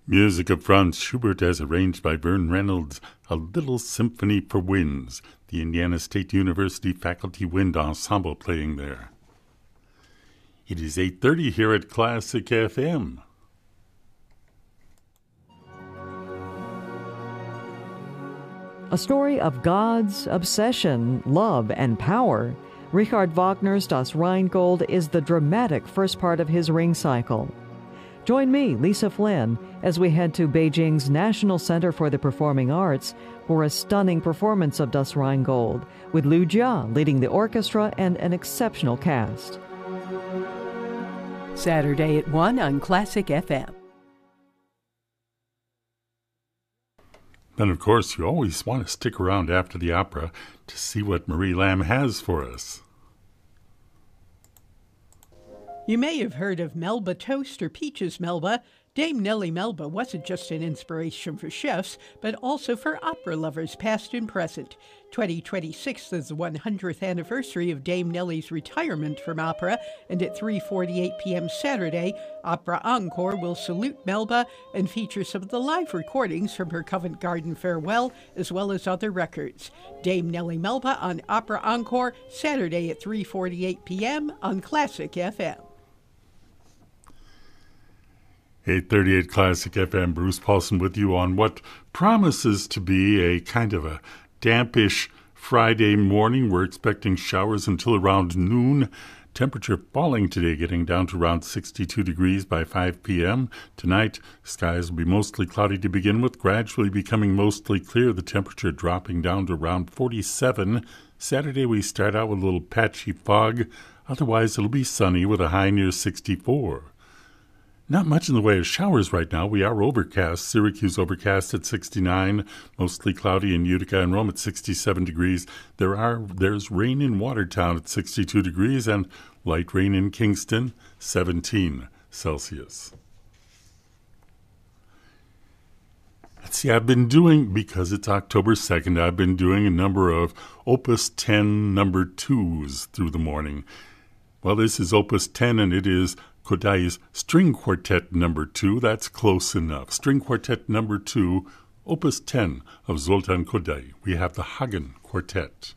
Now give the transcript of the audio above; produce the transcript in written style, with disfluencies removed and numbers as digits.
Music of Franz Schubert as arranged by Vern Reynolds, A Little Symphony for Winds, the Indiana State University Faculty Wind Ensemble playing there. It is 8:30 here at Classic FM. A story of gods, obsession, love, and power. Richard Wagner's Das Rheingold is the dramatic first part of his Ring cycle. Join me, Lisa Flynn, as we head to Beijing's National Center for the Performing Arts for a stunning performance of Das Rheingold, with Liu Jia leading the orchestra and an exceptional cast. Saturday at 1 on Classic FM. Then, of course, you always want to stick around after the opera to see what Marie Lamb has for us. You may have heard of Melba Toast or Peaches Melba. Dame Nellie Melba wasn't just an inspiration for chefs, but also for opera lovers past and present. 2026 is the 100th anniversary of Dame Nellie's retirement from opera, and at 3:48 p.m. Saturday, Opera Encore will salute Melba and feature some of the live recordings from her Covent Garden farewell, as well as other records. Dame Nellie Melba on Opera Encore, Saturday at 3:48 p.m. on Classic FM. 8:38 Classic FM, Bruce Paulson with you on what promises to be a kind of a dampish Friday morning. We're expecting showers until around noon. Temperature falling today, getting down to around 62 degrees by 5 p.m. Tonight, skies will be mostly cloudy to begin with, gradually becoming mostly clear, the temperature dropping down to around 47. Saturday, we start out with a little patchy fog. Otherwise, it'll be sunny with a high near 64. Not much in the way of showers right now. We are overcast. Syracuse overcast at 69, mostly cloudy in Utica and Rome at 67 degrees. There's rain in Watertown at 62 degrees and light rain in Kingston, 17 Celsius. Let's see, because it's October 2nd, I've been doing a number of Opus 10 number 2s through the morning. Well, this is Opus 10, and it is Kodály's String Quartet number 2. That's close enough. String Quartet number 2, Opus 10 of Zoltán Kodály. We have the Hagen Quartet.